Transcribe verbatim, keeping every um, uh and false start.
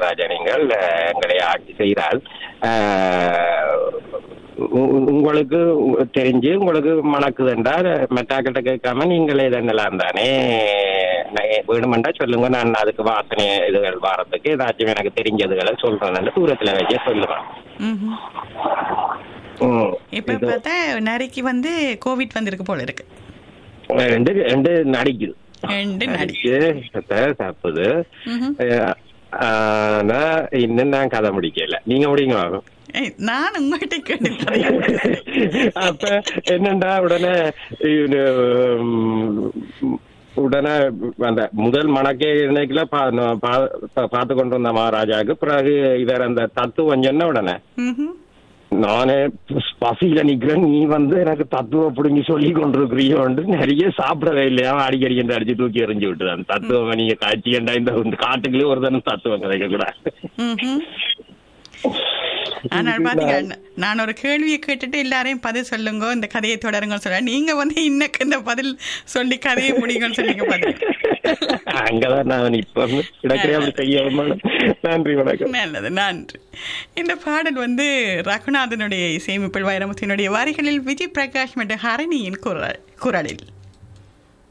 மகாராஜா நீங்கள் எங்களை ஆட்சி செய்தால் உங்களுக்கு தெரிஞ்சு உங்களுக்கு மணக்குது என்றால் மெட்டாக்கிட்ட கேட்காம நீங்களே இதெல்லாம் தானே வேணுமெண்டா சொல்லுங்க, நான் அதுக்கு வாசனை இதுகள் வாரத்துக்கு ஏதாச்சும் எனக்கு தெரிஞ்சதுகளை சொல்றேன் தூரத்துல வச்சே சொல்லுவேன். இப்ப பார்த்தா நரிக்கு வந்து கோவிட் வந்திருக்கு போல இருக்கு. ரெண்டு ரெண்டு நடிக்குது ரெண்டு நடிச்சு சாப்பிடுது. ஆனா இன்னும் நான் கதை முடிக்கல, நீங்க முடிங்க ஆகும். நான் உங்கள்கிட்ட கேட்டு அப்ப என்னண்டா உடனே உடனே அந்த முதல் மணக்கே இன்னைக்குல பார்த்து கொண்டு வந்த மகாராஜாவுக்கு பிறகு இவர் அந்த தத்துவம் சொன்ன உடனே நானே பசியில நிக்கிறேன், நீ வந்து எனக்கு தத்துவம் பிடிங்கி சொல்லி கொண்டிருக்கிறியோன்னு நிறைய சாப்பிடவே இல்லையா அடிக்கடி என்று அடிச்சு தூக்கி எறிஞ்சு விட்டுது. அந்த தத்துவம் நீங்க காட்சியண்டா இந்த காட்டுக்குள்ளே ஒரு தரம் தத்துவம் கிடைக்க கூடாது. ஆனால் பாத்தீங்க, நான் ஒரு கேள்வியை கேட்டுட்டு எல்லாரையும் பதில் சொல்லுங்க, இந்த கதையை தொடருங்க சொல்ல, நீங்க வந்து இன்னக்கு இந்த பதில் சொல்லி கதையை முடியுங்கன்னு சொன்னீங்க. பதில் அங்கதான் நான் இப்ப செய்ய. நன்றி, வணக்கம். நல்லது, நன்றி. இந்த பாடல் வந்து ரகுநாதனுடைய இசையமைப்பில் வைரமுத்தினுடைய வரிகளில் விஜய் பிரகாஷ் மற்றும் ஹரணியின் குரல் குரலில்